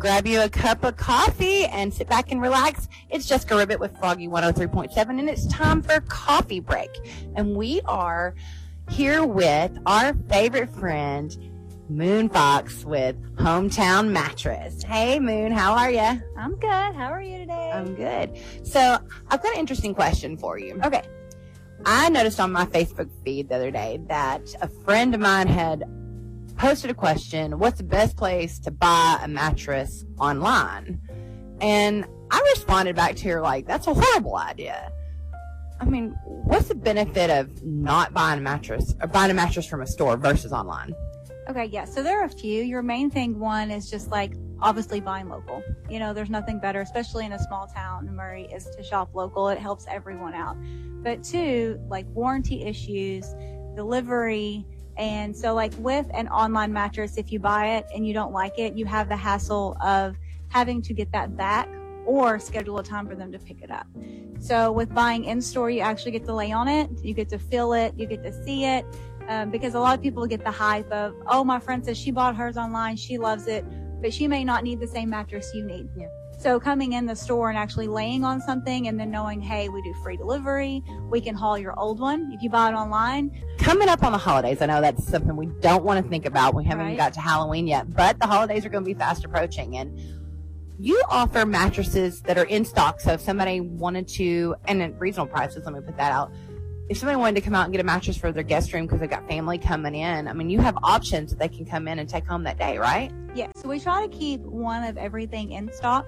grab you a cup of coffee and sit back and relax. It's Jessica Ribbit with Froggy 103.7, and it's time for Coffee Break. And we are here with our favorite friend, Moon Fox with Hometown Mattress. Hey, Moon, how are you? I'm good. How are you today? I'm good. So I've got an interesting question for you. Okay. I noticed on my Facebook feed the other day that a friend of mine had posted a question, what's the best place to buy a mattress online? And I responded back to her like, that's a horrible idea. I mean, what's the benefit of not buying a mattress or buying a mattress from a store versus online? Okay, yeah. So there are a few. Your main thing, one, is just like obviously buying local. You know, there's nothing better, especially in a small town, Murray, is to shop local. It helps everyone out. But two, like warranty issues, delivery. And so like with an online mattress, if you buy it and you don't like it, you have the hassle of having to get that back or schedule a time for them to pick it up. So with buying in store, you actually get to lay on it. You get to feel it. You get to see it. Because a lot of people get the hype of, oh, my friend says she bought hers online. She loves it, but she may not need the same mattress you need. Yeah. So coming in the store and actually laying on something and then knowing, hey, we do free delivery. We can haul your old one if you buy it online. Coming up on the holidays, I know that's something we don't want to think about. We haven't even Right. got to Halloween yet, but the holidays are going to be fast approaching. And you offer mattresses that are in stock. So if somebody wanted to, and at reasonable prices, let me put that out. If somebody wanted to come out and get a mattress for their guest room because they've got family coming in, I mean, you have options that they can come in and take home that day, right? Yeah, so we try to keep one of everything in stock.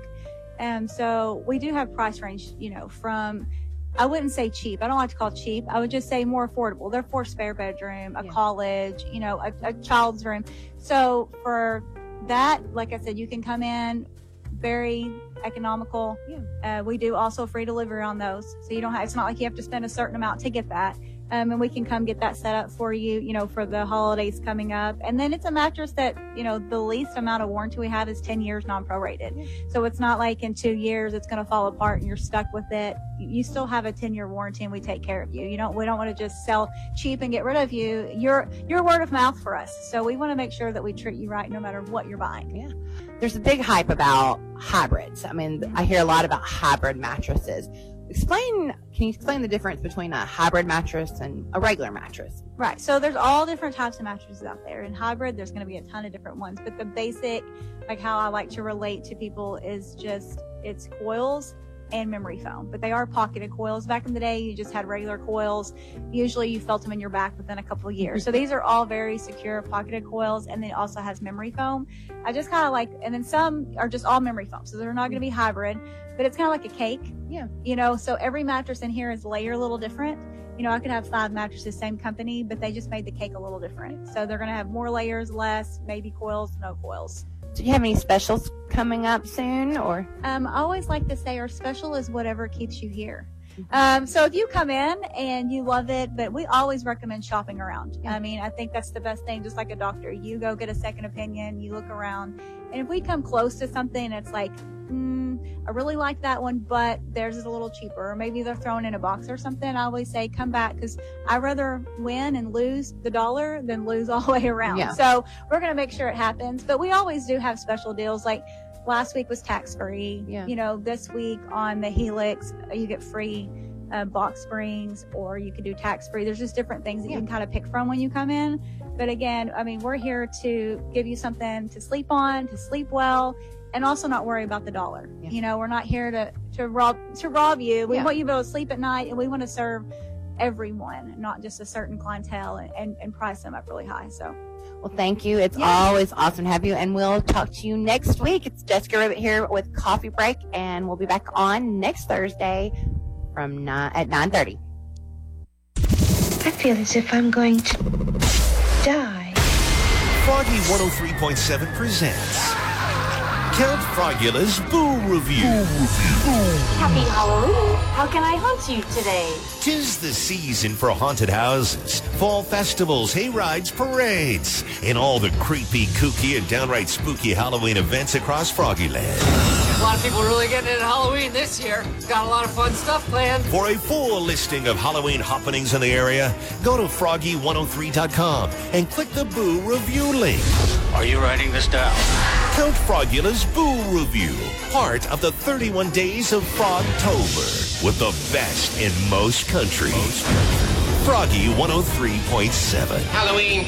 So we do have price range, you know, from, I wouldn't say cheap. I don't like to call it cheap. I would just say more affordable. They're for a spare bedroom, a college, you know, a child's room. So for that, like I said, you can come in very economical. Yeah. We do also free delivery on those. So you don't have, it's not like you have to spend a certain amount to get that. And we can come get that set up for you, you know, for the holidays coming up. And then it's a mattress that, you know, the least amount of warranty we have is 10 years non-prorated. Yeah. So it's not like in 2 years it's going to fall apart and you're stuck with it. You still have a 10-year warranty and we take care of you. We don't want to just sell cheap and get rid of you. You're word of mouth for us. So we want to make sure that we treat you right no matter what you're buying. Yeah. There's a big hype about hybrids. I mean, I hear a lot about hybrid mattresses. Can you explain the difference between a hybrid mattress and a regular mattress? Right. So there's all different types of mattresses out there. In hybrid, there's going to be a ton of different ones. But the basic, like how I like to relate to people is just it's coils and memory foam. But they are pocketed coils. Back in the day, you just had regular coils. Usually you felt them in your back within a couple of years. So these are all very secure pocketed coils. And then it also has memory foam. I just kind of like, and then some are just all memory foam. So they're not going to be hybrid, but it's kind of like a cake. Yeah. You know, so every mattress in here is layered a little different. You know, I could have 5 mattresses, same company, but they just made the cake a little different. So they're going to have more layers, less, maybe coils, no coils. Do you have any specials coming up soon, or? I always like to say our special is whatever keeps you here. So if you come in and you love it, but we always recommend shopping around. Yeah. I mean, I think that's the best thing, just like a doctor. You go get a second opinion, you look around. And if we come close to something, it's like, I really like that one, but theirs is a little cheaper. Or maybe they're thrown in a box or something. I always say, come back, because I'd rather win and lose the dollar than lose all the way around. Yeah. So we're going to make sure it happens. But we always do have special deals. Like last week was tax-free. Yeah. You know, this week on the Helix, you get free box springs, or you could do tax-free. There's just different things that you can kind of pick from when you come in. But again, I mean, we're here to give you something to sleep on, to sleep well, and also not worry about the dollar. Yeah. You know, we're not here to rob you. We Yeah. want you to be able to sleep at night, and we want to serve everyone, not just a certain clientele, and price them up really high. So, Well, thank you. It's Yeah. always awesome to have you, and we'll talk to you next week. It's Jessica Ribbit here with Coffee Break, and we'll be back on next Thursday from at 9:30. I feel as if I'm going to die. Froggy 103.7 presents Count Frogula's Boo Review. Happy Halloween. How can I haunt you today? 'Tis the season for haunted houses, fall festivals, hay rides, parades, and all the creepy, kooky, and downright spooky Halloween events across Froggyland. A lot of people really getting into Halloween this year. Got a lot of fun stuff planned. For a full listing of Halloween happenings in the area, go to froggy103.com and click the Boo Review link. Are you writing this down? Count Frogula's Boo Review, part of the 31 Days of Frogtober, with the best in most countries. Froggy 103.7. Halloween.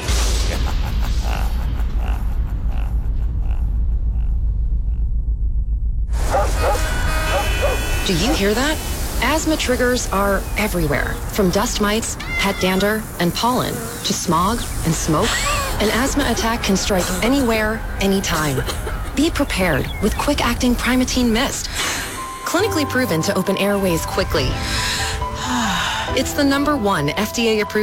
Do you hear that? Asthma triggers are everywhere, from dust mites, pet dander, and pollen, to smog and smoke. An asthma attack can strike anywhere, anytime. Be prepared with quick-acting Primatene Mist. Clinically proven to open airways quickly. It's the #1 FDA-approved